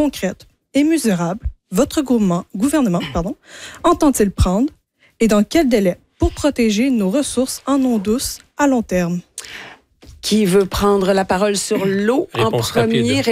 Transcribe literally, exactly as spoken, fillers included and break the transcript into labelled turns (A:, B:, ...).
A: concrètes et mesurables votre gouvernement, gouvernement pardon, entend-il prendre et dans quel délai pour protéger nos ressources en eau douce à long terme?
B: Qui veut prendre la parole sur l'eau en
C: Réponse
B: premier?
C: rapide.